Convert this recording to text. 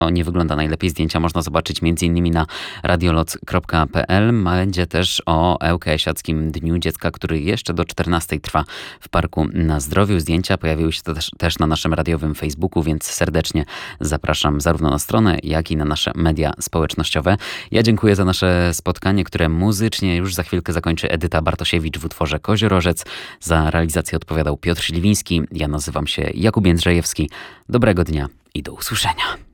nie wygląda najlepiej. Zdjęcia można zobaczyć m.in. na radioloc.pl. Będzie też o Eukasiackim Dniu Dziecka, który jeszcze do 14 trwa w Parku na Zdrowiu. Zdjęcia pojawiły się też na naszym radiowym Facebooku, więc serdecznie zapraszam zarówno na stronę, jak i na nasze media społecznościowe. Ja dziękuję za nasze spotkanie, które muzycznie już za chwilkę zakończy Edyta Bartosiewicz w utworze Koziorożec. Za realizację odpowiadał Piotr Śliwiński. Ja nazywam się Jakub Jędrzejewski. Dobrego dnia i do usłyszenia.